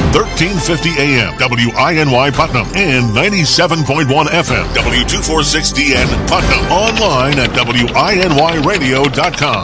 1350 AM, WINY Putnam, and 97.1 FM, W246DN Putnam. Online at WINYradio.com.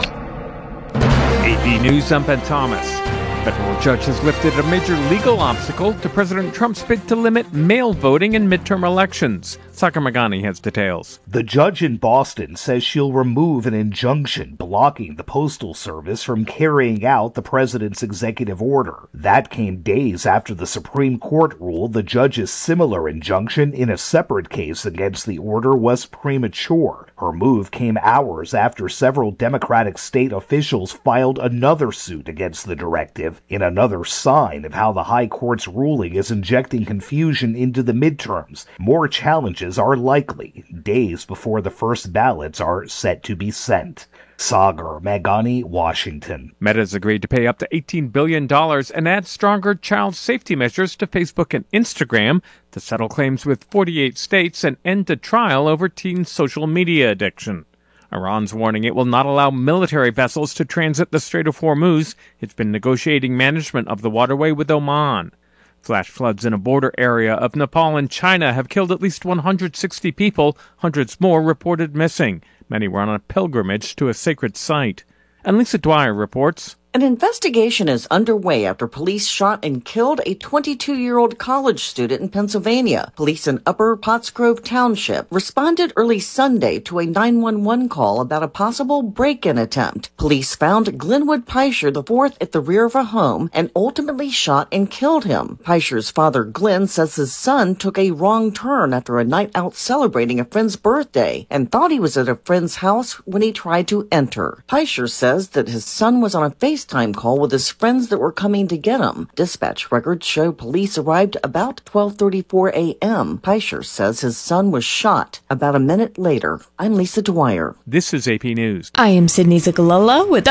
AP News, I'm Ben Thomas. A federal judge has lifted a major legal obstacle to President Trump's bid to limit mail voting in midterm elections. Sakar Magani has details. The judge in Boston says she'll remove an injunction blocking the Postal Service from carrying out the president's executive order. That came days after the Supreme Court ruled the judge's similar injunction in a separate case against the order was premature. Her move came hours after several Democratic state officials filed another suit against the directive, in another sign of how the High Court's ruling is injecting confusion into the midterms. More challenges are likely, days before the first ballots are set to be sent. Sagar Magani, Washington. Meta's agreed to pay up to $18 billion and add stronger child safety measures to Facebook and Instagram to settle claims with 48 states and end a trial over teen social media addiction. Iran's warning it will not allow military vessels to transit the Strait of Hormuz. It's been negotiating management of the waterway with Oman. Flash floods in a border area of Nepal and China have killed at least 160 people, hundreds more reported missing. Many were on a pilgrimage to a sacred site. And Lisa Dwyer reports. An investigation is underway after police shot and killed a 22-year-old college student in Pennsylvania. Police in Upper Pottsgrove Township responded early Sunday to a 911 call about a possible break-in attempt. Police found Glenwood Peischer IV at the rear of a home and ultimately shot and killed him. Peischer's father, Glenn, says his son took a wrong turn after a night out celebrating a friend's birthday and thought he was at a friend's house when he tried to enter. Peischer says that his son was on a FaceTime call with his friends that were coming to get him. Dispatch records show police arrived about 12:34 a.m. Peischer says his son was shot about a minute later. I'm Lisa Dwyer. This is AP News. I am Sydney Zagalala with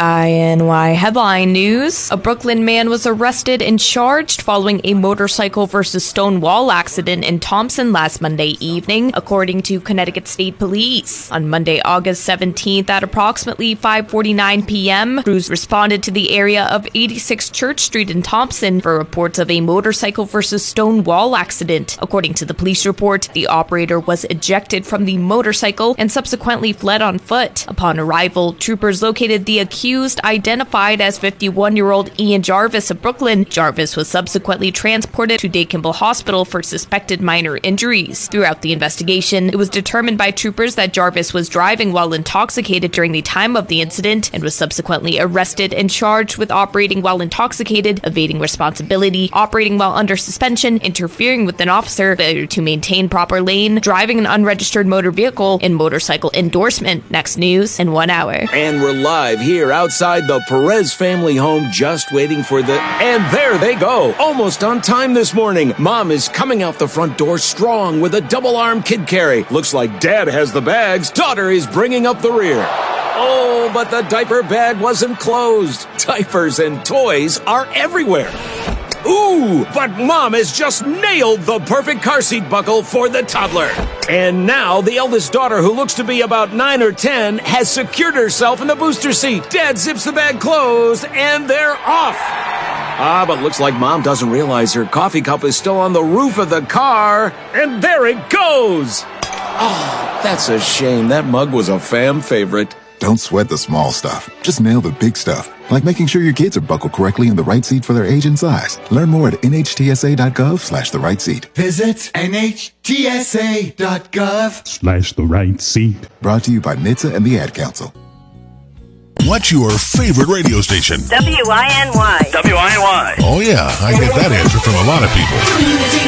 WINY Headline News. A Brooklyn man was arrested and charged following a motorcycle versus stone wall accident in Thompson last Monday evening, according to Connecticut State Police. On Monday, August 17th at approximately 5:49 p.m., crews responded to the area of 86 Church Street in Thompson for reports of a motorcycle versus stone wall accident. According to the police report, the operator was ejected from the motorcycle and subsequently fled on foot. Upon arrival, troopers located the accused, identified as 51-year-old Ian Jarvis of Brooklyn. Jarvis was subsequently transported to Day Kimball Hospital for suspected minor injuries. Throughout the investigation, it was determined by troopers that Jarvis was driving while intoxicated during the time of the incident and was subsequently arrested and charged with operating while intoxicated, evading responsibility, operating while under suspension, interfering with an officer, failure to maintain proper lane, driving an unregistered motor vehicle, and motorcycle endorsement. Next news in 1 hour. And we're live here outside the Perez family home, just waiting for the... And there they go! Almost on time this morning. Mom is coming out the front door strong with a double-arm kid carry. Looks like Dad has the bags. Daughter is bringing up the rear. Oh, but the diaper bag wasn't closed. Diapers and toys are everywhere. Ooh, but Mom has just nailed the perfect car seat buckle for the toddler. And now the eldest daughter, who looks to be about 9 or 10, has secured herself in the booster seat. Dad zips the bag closed, and they're off. But looks like Mom doesn't realize her coffee cup is still on the roof of the car. And there it goes. Oh, that's a shame. That mug was a fam favorite. Don't sweat the small stuff. Just nail the big stuff, like making sure your kids are buckled correctly in the right seat for their age and size. Learn more at nhtsa.gov/the right seat. Visit nhtsa.gov/the right seat. Brought to you by NHTSA and the Ad Council. What's your favorite radio station? WINY. WINY. Oh, yeah, I get that answer from a lot of people.